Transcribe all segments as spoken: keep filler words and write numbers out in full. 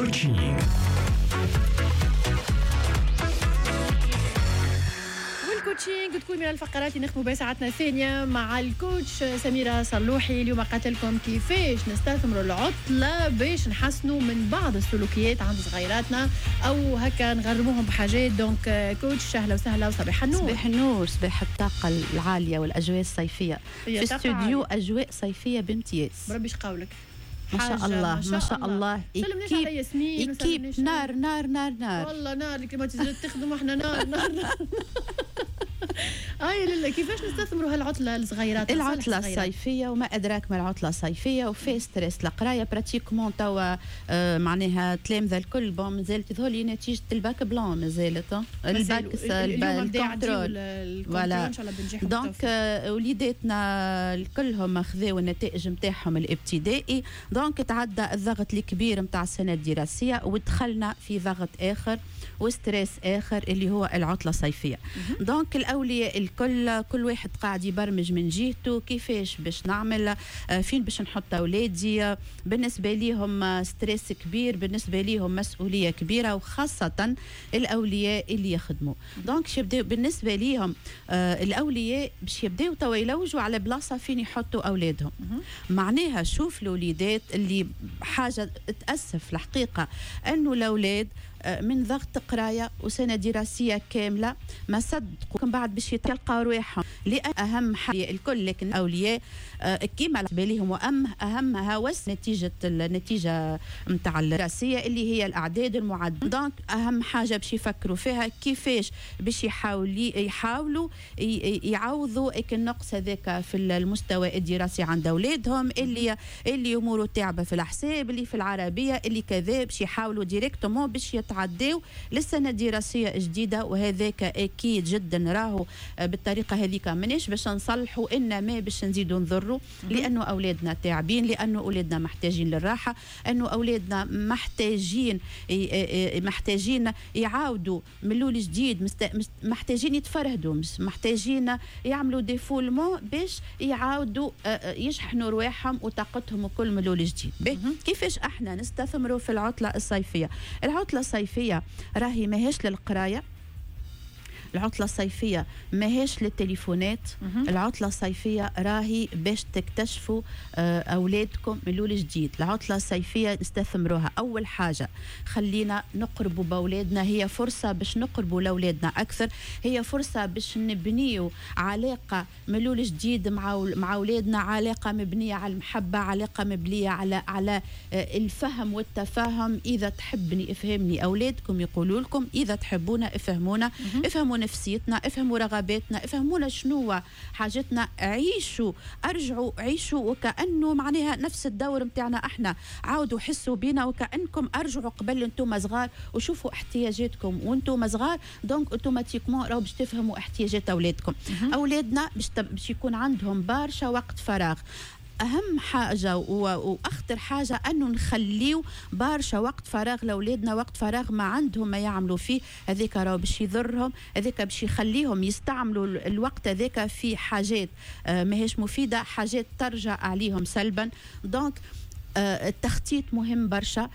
كوتشينغ. والكوتشينغ تكون من الفقرات اللي نخدموا بها ساعتنا الثانية مع الكوتش سميرة صلوحي. اليوم قاتلكم كيفاش نستثمروا العطلة باش نحسنوا من بعض السلوكيات عند صغيراتنا أو هكا نغرموهم بحاجات. دونك كوتش أهلا وسهلا وصباح النور. صباح النور، صباح الطاقة العالية والأجواء الصيفية في استوديو أجواء صيفية بامتياز. بربي شقولك ما شاء الله ما شاء الله. سلمناش على ياسمين كيب نار نار نار نار والله نار اللي كما تزيد تخدم واحنا نار نار نار آه لالا كيفاش نستثمروا هالعطلة الصغيرات؟ العطلة الصيفية وما أدراك ما العطلة الصيفية وفي ستريس القراية براتيكمون توا آه معناها تلامذة الكل بون مازالت تظهر لي نتيجة الباك بلون مازالت الباك الكونترول فوالا إن شاء الله بنجح. دونك آه وليداتنا الكلهم خذاو النتائج نتاعهم الابتدائي. دونك تعدى الضغط الكبير نتاع السنة الدراسية ودخلنا في ضغط آخر وستريس آخر اللي هو العطلة الصيفية. دونك الأولياء الكل كل واحد قاعد يبرمج من جهته كيفاش باش نعمل، فين باش نحط أولادي. بالنسبة ليهم ستريس كبير، بالنسبة ليهم مسؤولية كبيرة، وخاصة الأولياء اللي يخدموا. دونك يبدأ بالنسبة ليهم آه الأولياء باش يبدأوا توا يلوجوا على بلاصة فين يحطوا أولادهم. معناها شوف الوليدات اللي حاجة تأسف الحقيقة أنه الأولاد من ضغط قرايه وسنه دراسيه كامله ما صدقوا بعد باش يتلقاو رواحهم لأن اهم حاجه الكل. لكن الاولياء كيما بالهم وام اهمها وس نتيجه النتيجه نتاع الدراسيه اللي هي الاعداد المعدله. دونك اهم حاجه باش يفكروا فيها كيفاش باش يحاولوا يحاولوا يعوضوا النقص هذاك في المستوى الدراسي عند اولادهم اللي اللي اموره تعبه في الحساب اللي في العربيه اللي كذا باش يحاولوا ديريكتومون باش يتعداو للسنه الدراسيه جديده. وهذاك اكيد جدا راهو بالطريقه هذيك ماناش باش نصلحوا انما باش نزيدوا نضروا، لانه اولادنا تعبين، لانه اولادنا محتاجين للراحه، انه اولادنا محتاجين محتاجين يعاودوا من الاول جديد، محتاجين يتفرهدوا، محتاجين يعملوا ديفولمون باش يعاودوا يشحنوا رواحهم وطاقتهم وكل من الاول جديد. كيفاش احنا نستثمروا في العطله الصيفيه؟ العطله الصيفيه راهي ماهيش للقرايه، العطلة الصيفية ماهيش للتليفونات، العطلة الصيفية راهي باش تكتشفوا أولادكم من الأول جديد. العطلة الصيفية نستثمروها أول حاجة خلينا نقربوا بأولادنا، هي فرصة باش نقربوا لأولادنا أكثر، هي فرصة باش نبنيوا علاقة من الأول جديد مع مع أولادنا، علاقة مبنية على المحبة، علاقة مبنية على على الفهم والتفاهم. إذا تحبني افهمني، أولادكم يقولوا لكم إذا تحبونا افهمونا، افهموا نفسيتنا، افهموا رغباتنا، افهمونا شنو حاجتنا، عيشوا ارجعوا عيشوا وكأنه معناها نفس الدور متاعنا احنا، عاودوا حسوا بينا وكأنكم ارجعوا قبل انتم صغار وشوفوا احتياجاتكم وانتم صغار. دونك اوتوماتيكمون راهو باش تفهموا احتياجات اولادكم. اولادنا باش باش يكون عندهم برشا وقت فراغ. أهم حاجة وأخطر حاجة أنه نخليو برشا وقت فراغ لأولادنا، وقت فراغ ما عندهم ما يعملوا فيه، هذيك راهو باش يضرهم، هذيك باش يخليهم يستعملوا الوقت هذيك في حاجات ماهيش مفيدة، حاجات ترجع عليهم سلبا. دونك آه التخطيط مهم برشا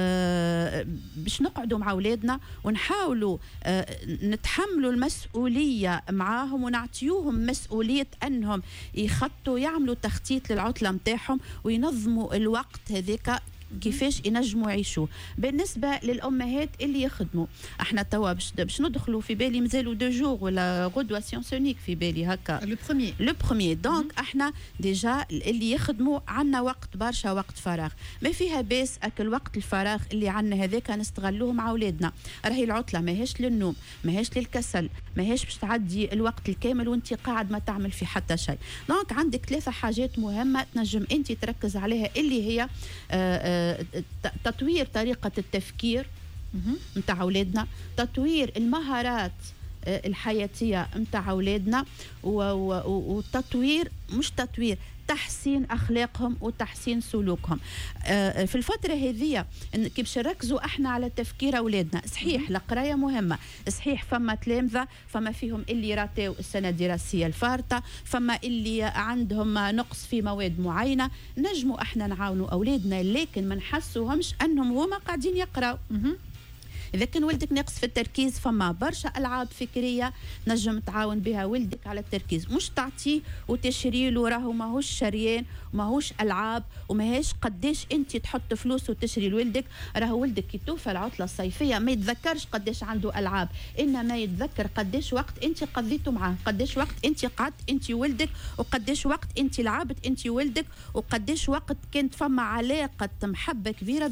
آه باش نقعدوا مع أولادنا ونحاولوا آه نتحملوا المسؤولية معاهم ونعطيوهم مسؤولية أنهم يخطوا يعملوا تخطيط للعطلة متاعهم وينظموا الوقت هذيك كيفاش ينجموا يعيشوا. بالنسبه للامهات اللي يخدموا، احنا توا باش باش ندخلوا في بالي مازالوا دو جور ولا غدوه سيونسونيك في بالي هكا لو بروميير لو بروميير. دونك احنا ديجا اللي يخدموا عندنا وقت برشا وقت فراغ، ما فيها باس اكل وقت الفراغ اللي عندنا هذاك نستغلوه مع اولادنا. راهي العطله ماهيش للنوم، ماهيش للكسل، ماهيش باش تعدي الوقت الكامل وانت قاعد ما تعمل في حتى شيء. دونك عندك ثلاثه حاجات مهمه تنجم انت تركز عليها، اللي هي آآ تطوير طريقة التفكير متاع أولادنا، تطوير المهارات الحياتية متاع أولادنا، وتطوير مش تطوير تحسين اخلاقهم وتحسين سلوكهم. آه في الفتره هذه كي باش نركزوا احنا على تفكير اولادنا. صحيح القرايه مهمه، صحيح فما تلامذه فما فيهم اللي راتوا السنه الدراسيه الفارطه، فما اللي عندهم نقص في مواد معينه، نجموا احنا نعاونوا اولادنا لكن ما نحسوهمش انهم هما قاعدين يقراوا. إذا كان ولدك ناقص في التركيز فما برشا ألعاب فكرية نجم تعاون بها ولدك على التركيز، مش تعطيه وتشري له راهو ماهوش شريان وماهوش ألعاب وماهيش قداش أنت تحط فلوس وتشري لولدك. راهو ولدك كي توفى العطلة الصيفية ما يتذكرش قداش عنده ألعاب، إنما يتذكر قداش وقت أنت قضيته معاه، قداش وقت أنت قعدت أنت ولدك، وقداش وقت أنت لعبت أنت ولدك، وقداش وقت كانت فما علاقة محبة كبيرة